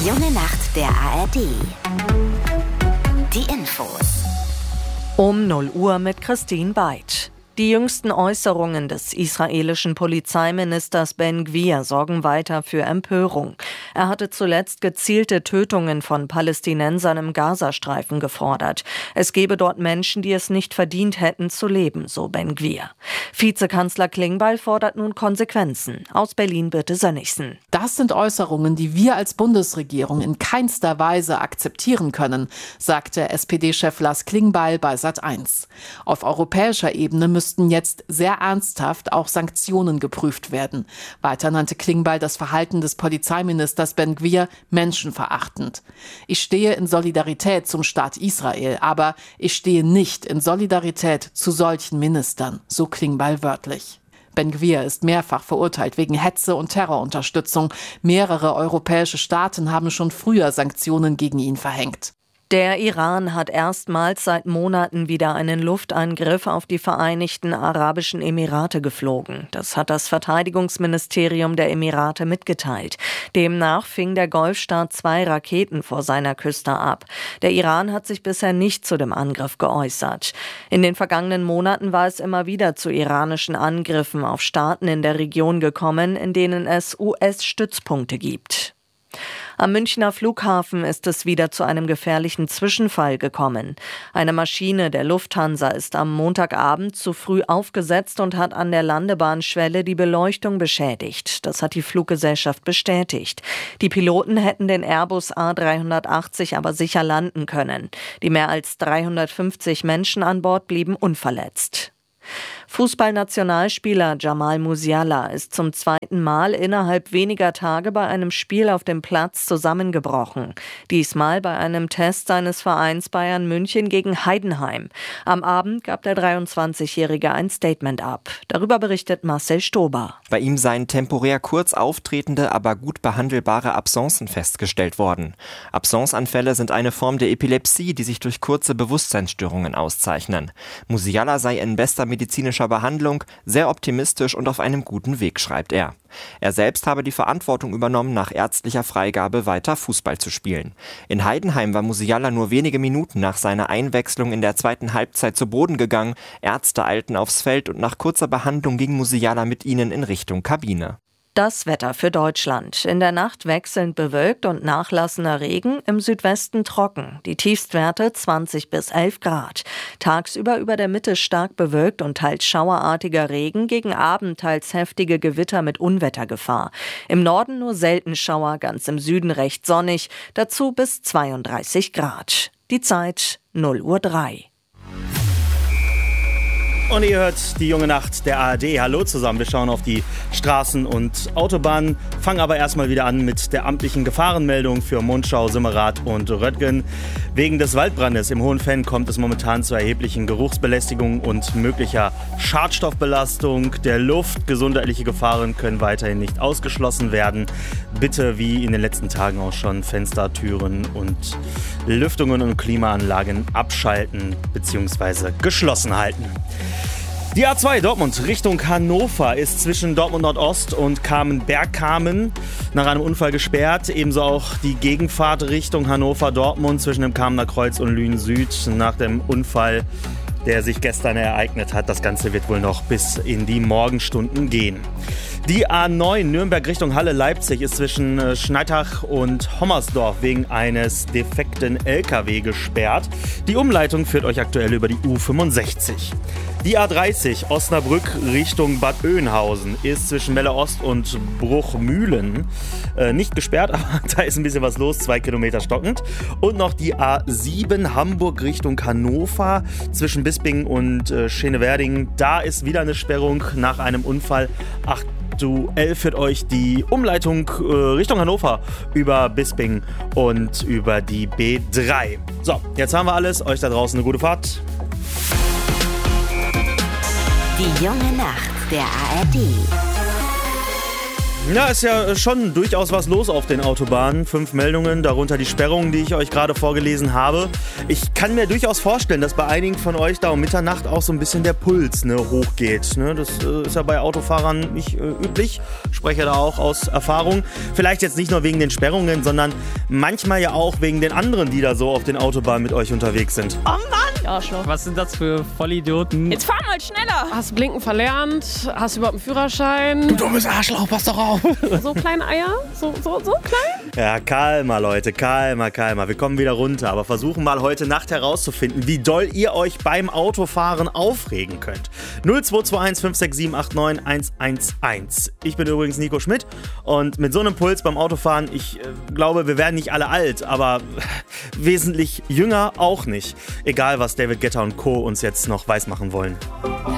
Die junge Nacht der ARD. Die Infos. Um 0 Uhr mit Christine Beid. Die jüngsten Äußerungen des israelischen Polizeiministers Ben Gvir sorgen weiter für Empörung. Er hatte zuletzt gezielte Tötungen von Palästinensern im Gazastreifen gefordert. Es gebe dort Menschen, die es nicht verdient hätten zu leben, so Ben Gvir. Vizekanzler Klingbeil fordert nun Konsequenzen. Aus Berlin Birte Sönnigsen. Das sind Äußerungen, die wir als Bundesregierung in keinster Weise akzeptieren können, sagte SPD-Chef Lars Klingbeil bei Sat.1. Auf europäischer Ebene müssten jetzt sehr ernsthaft auch Sanktionen geprüft werden. Weiter nannte Klingbeil das Verhalten des Polizeiministers Ben Gvir menschenverachtend. Ich stehe in Solidarität zum Staat Israel, aber ich stehe nicht in Solidarität zu solchen Ministern, so Klingbeil wörtlich. Ben Gvir ist mehrfach verurteilt wegen Hetze und Terrorunterstützung. Mehrere europäische Staaten haben schon früher Sanktionen gegen ihn verhängt. Der Iran hat erstmals seit Monaten wieder einen Luftangriff auf die Vereinigten Arabischen Emirate geflogen. Das hat das Verteidigungsministerium der Emirate mitgeteilt. Demnach fing der Golfstaat 2 Raketen vor seiner Küste ab. Der Iran hat sich bisher nicht zu dem Angriff geäußert. In den vergangenen Monaten war es immer wieder zu iranischen Angriffen auf Staaten in der Region gekommen, in denen es US-Stützpunkte gibt. Am Münchner Flughafen ist es wieder zu einem gefährlichen Zwischenfall gekommen. Eine Maschine der Lufthansa ist am Montagabend zu früh aufgesetzt und hat an der Landebahnschwelle die Beleuchtung beschädigt. Das hat die Fluggesellschaft bestätigt. Die Piloten hätten den Airbus A380 aber sicher landen können. Die mehr als 350 Menschen an Bord blieben unverletzt. Fußballnationalspieler Jamal Musiala ist zum zweiten Mal innerhalb weniger Tage bei einem Spiel auf dem Platz zusammengebrochen. Diesmal bei einem Test seines Vereins Bayern München gegen Heidenheim. Am Abend gab der 23-Jährige ein Statement ab. Darüber berichtet Marcel Stober. Bei ihm seien temporär kurz auftretende, aber gut behandelbare Absencen festgestellt worden. Absenceanfälle sind eine Form der Epilepsie, die sich durch kurze Bewusstseinsstörungen auszeichnen. Musiala sei in bester medizinischer Behandlung, sehr optimistisch und auf einem guten Weg, schreibt er. Er selbst habe die Verantwortung übernommen, nach ärztlicher Freigabe weiter Fußball zu spielen. In Heidenheim war Musiala nur wenige Minuten nach seiner Einwechslung in der zweiten Halbzeit zu Boden gegangen. Ärzte eilten aufs Feld und nach kurzer Behandlung ging Musiala mit ihnen in Richtung Kabine. Das Wetter für Deutschland. In der Nacht wechselnd bewölkt und nachlassender Regen, im Südwesten trocken. Die Tiefstwerte 20 bis 11 Grad. Tagsüber über der Mitte stark bewölkt und teils schauerartiger Regen, gegen Abend teils heftige Gewitter mit Unwettergefahr. Im Norden nur selten Schauer, ganz im Süden recht sonnig, dazu bis 32 Grad. Die Zeit 0:03 Uhr. Und ihr hört die junge Nacht der ARD. Hallo zusammen, wir schauen auf die Straßen und Autobahnen, fangen aber erstmal wieder an mit der amtlichen Gefahrenmeldung für Monschau, Simmerath und Röttgen. Wegen des Waldbrandes im Hohenfenn kommt es momentan zu erheblichen Geruchsbelästigungen und möglicher Schadstoffbelastung der Luft. Gesundheitliche Gefahren können weiterhin nicht ausgeschlossen werden. Bitte, wie in den letzten Tagen auch schon, Fenster, Türen und Lüftungen und Klimaanlagen abschalten bzw. geschlossen halten. Die A2 Dortmund Richtung Hannover ist zwischen Dortmund Nordost und Bergkamen nach einem Unfall gesperrt. Ebenso auch die Gegenfahrt Richtung Hannover-Dortmund zwischen dem Kamener Kreuz und Lünen Süd nach dem Unfall, der sich gestern ereignet hat. Das Ganze wird wohl noch bis in die Morgenstunden gehen. Die A9 Nürnberg Richtung Halle-Leipzig ist zwischen Schneitach und Hommersdorf wegen eines defekten LKW gesperrt. Die Umleitung führt euch aktuell über die U65. Die A30 Osnabrück Richtung Bad Oeynhausen ist zwischen Melle Ost und Bruchmühlen nicht gesperrt, aber da ist ein bisschen was los, 2 Kilometer stockend. Und noch die A7 Hamburg Richtung Hannover zwischen Bisping und Schönewerding. Da ist wieder eine Sperrung nach einem Unfall. Aktuell führt euch die Umleitung Richtung Hannover über Bisping und über die B3. So, jetzt haben wir alles. Euch da draußen eine gute Fahrt. Die junge Nacht der ARD. Ja, ist ja schon durchaus was los auf den Autobahnen. 5 Meldungen, darunter die Sperrungen, die ich euch gerade vorgelesen habe. Ich kann mir durchaus vorstellen, dass bei einigen von euch da um Mitternacht auch so ein bisschen der Puls hochgeht. Das ist ja bei Autofahrern nicht üblich. Ich spreche da auch aus Erfahrung. Vielleicht jetzt nicht nur wegen den Sperrungen, sondern manchmal ja auch wegen den anderen, die da so auf den Autobahnen mit euch unterwegs sind. Oh Mann! Arschloch. Was sind das für Vollidioten? Jetzt fahr mal schneller! Hast du Blinken verlernt? Hast du überhaupt einen Führerschein? Du dummes Arschloch, pass doch auf! So kleine Eier? So klein? Ja, kalmer, Leute, kalmer. Wir kommen wieder runter, aber versuchen mal heute Nacht herauszufinden, wie doll ihr euch beim Autofahren aufregen könnt. 0221 567 89 111. Ich bin übrigens Nico Schmidt und mit so einem Puls beim Autofahren, ich glaube, wir werden nicht alle alt, aber wesentlich jünger auch nicht. Egal, was David Guetta und Co. uns jetzt noch weismachen wollen.